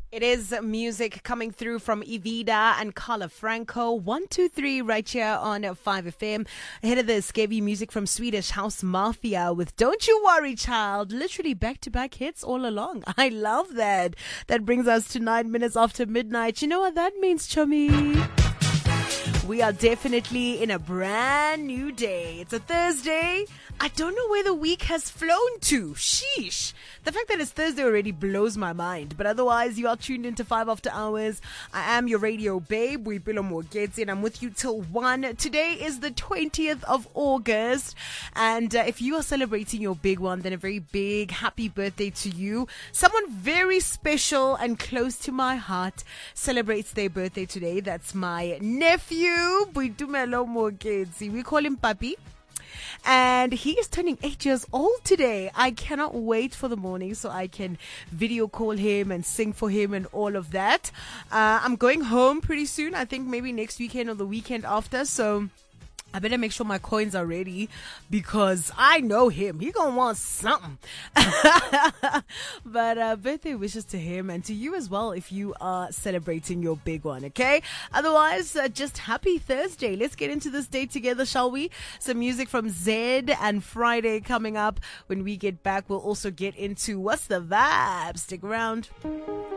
It is music coming through from Evida and Carla Franco. 123 right here on 5FM. Ahead of this, gave you music from Swedish House Mafia with Don't You Worry Child. Literally back-to-back hits all along. I love that. That brings us to 9 minutes after midnight. You know what that means, chummy? We are definitely in a brand new day. It's a Thursday. I don't know where the week has flown to. Sheesh. The fact that it's Thursday already blows my mind. But otherwise, you are tuned into 5 after hours. I am your radio babe. We Boipelo Mogetse, and I'm with you till 1. Today is the 20th of August. And if you are celebrating your big one, then a very big happy birthday to you. Someone very special and close to my heart celebrates their birthday today. That's my nephew, Boitumelo Mogetse. We call him Papi. And he is turning 8 years old today. I cannot wait for the morning so I can video call him and sing for him and all of that. I'm going home pretty soon. I think maybe next weekend or the weekend after. So I better make sure my coins are ready because I know him. He gonna want something. But birthday wishes to him and to you as well if you are celebrating your big one, okay? Otherwise, just happy Thursday. Let's get into this day together, shall we? Some music from Zed and Friday coming up. When we get back, we'll also get into What's the Vibe? Stick around.